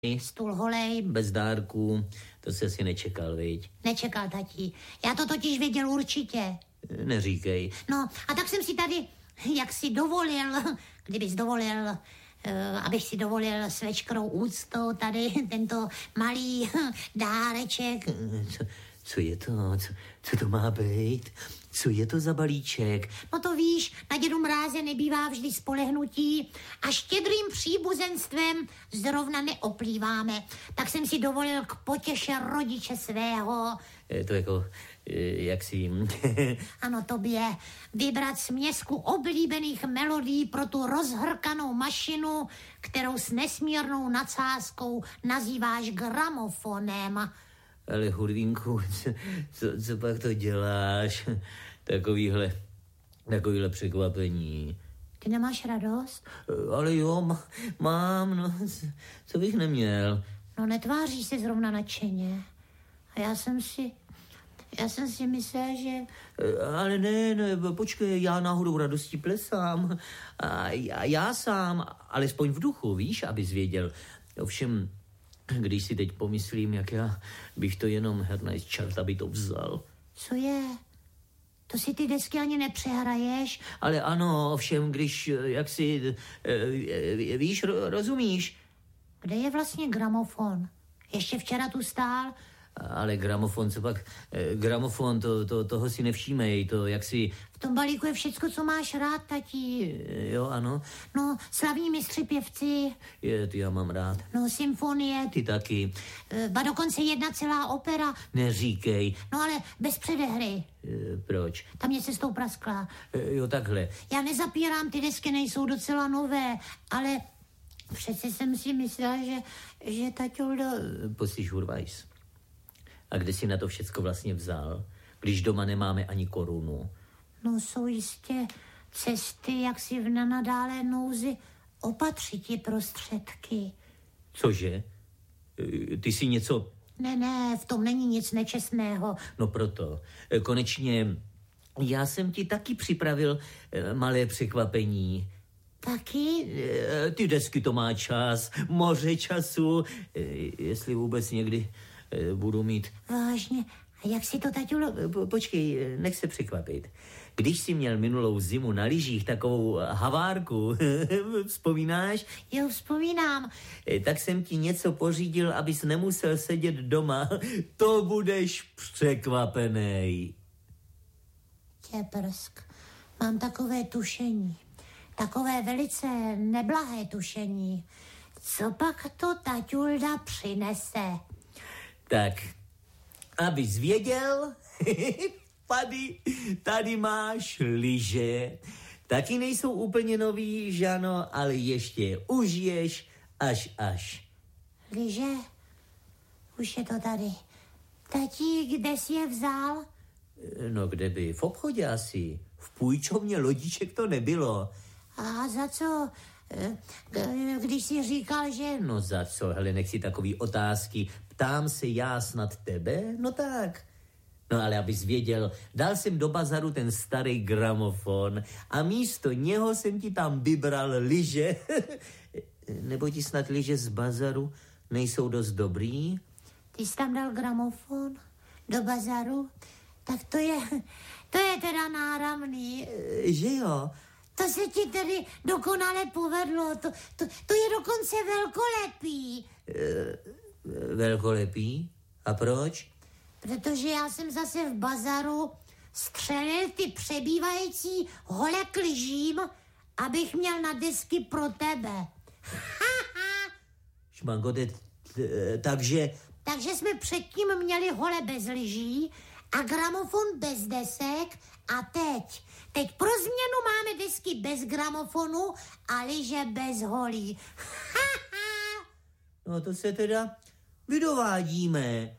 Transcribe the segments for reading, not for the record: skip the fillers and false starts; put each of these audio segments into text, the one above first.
Stůl holej. Bez dárků, to se asi nečekal, viď? Nečekal, tati. Já to totiž věděl určitě. Neříkej. No, a tak jsem si tady, jak si dovolil, kdybys dovolil, abych si dovolil s veškerou úctou tady tento malý dáreček. Co je to? Co to má být? Co je to za balíček? No to víš, na dědu Mráze nebývá vždy spolehnutí a štědrým příbuzenstvem zrovna neoplýváme. Tak jsem si dovolil k potěše rodiče svého. To jako, jak si... Ano, tobě. Vybrat směsku oblíbených melodií pro tu rozhrkanou mašinu, kterou s nesmírnou nadsázkou nazýváš gramofonem. Ale Hurvínku, co pak to děláš? Takovýhle překvapení. Ty nemáš radost? Ale jo, mám, no, co bych neměl. No netváří se zrovna nadšeně. A já jsem si myslel, že... Ale ne, počkej, já náhodou radostí plesám. A já sám, alespoň v duchu, víš, abys věděl. Ovšem, když si teď pomyslím, jak já bych to jenom hernajs čert, aby to vzal. Co je? To si ty desky ani nepřehraješ? Ale ano, ovšem, když, jak si, víš, rozumíš? Kde je vlastně gramofon? Ještě včera tu stál? Ale gramofon, co pak? Gramofon, toho si nevšímej, to jak si... V tom balíku je všecko, co máš rád, tati. Jo, ano. No, slavní mistři pěvci. Ty já mám rád. No, symfonie. Ty taky. Ba dokonce jedna celá opera. Neříkej. No, ale bez předehry. Proč? Tam mě cestou praskla. Jo, takhle. Já nezapírám, ty desky nejsou docela nové, ale přece jsem si myslela, že taťoldo... Poslyš, Hurvajs. A kde si na to všecko vlastně vzal, když doma nemáme ani korunu? No jsou jistě cesty, jak si v nenadálé nouzi opatřit ti prostředky. Cože? Ty si něco... Ne, v tom není nic nečestného. No proto. Konečně já jsem ti taky připravil malé překvapení. Taky? Ty desky to má čas, moře času, jestli vůbec někdy... budu mít... Vážně? A jak si to, taťulo... Počkej, nech se překvapit. Když jsi měl minulou zimu na lyžích takovou havárku, vzpomínáš? Jo, vzpomínám. Tak jsem ti něco pořídil, abys nemusel sedět doma. To budeš překvapenej. Těprsk. Mám takové tušení. Takové velice neblahé tušení. Co pak to taťulda přinese? Tak, abys věděl, tady máš lyže. Taky nejsou úplně nový, že ano, ale ještě užiješ až. Lyže? Už je to tady. Tati, kde jsi je vzal? No kde by? V obchodě asi. V půjčovně lodiček to nebylo. A za co? Když jsi říkal, že... No za co, hele, nech si takový otázky. Ptám se já snad tebe? No tak. No ale abys věděl, dal jsem do bazaru ten starý gramofon a místo něho jsem ti tam vybral lyže. Nebo ti snad lyže z bazaru nejsou dost dobrý? Ty jsi tam dal gramofon do bazaru? Tak to je teda náramný. Že jo? To se ti tedy dokonale povedlo. To je dokonce velkolepý. Velkolepý? A proč? Protože já jsem zase v bazaru střelil ty přebývající hole k lyžím, abych měl na desky pro tebe. Šmangote, takže... Takže jsme předtím měli hole bez lyží a gramofon bez desek a teď pro změnu máme desky bez gramofonu a lyže bez holí. No to se teda vydovádíme.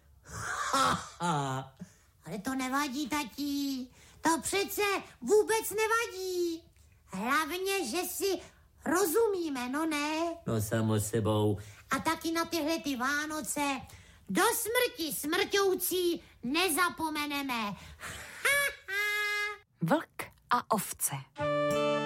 Ale to nevadí, tatí. To přece vůbec nevadí. Hlavně, že si rozumíme, no ne? No samo sebou. A taky na tyhle ty Vánoce do smrti smrťoucí nezapomeneme. Vlk a ovce.